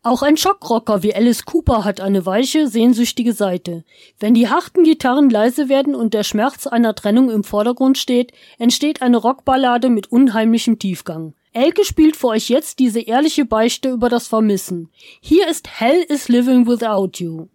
Auch ein Schockrocker wie Alice Cooper hat eine weiche, sehnsüchtige Seite. Wenn die harten Gitarren leise werden und der Schmerz einer Trennung im Vordergrund steht, entsteht eine Rockballade mit unheimlichem Tiefgang. Elke spielt für euch jetzt diese ehrliche Beichte über das Vermissen. Hier ist Hell is Living Without You.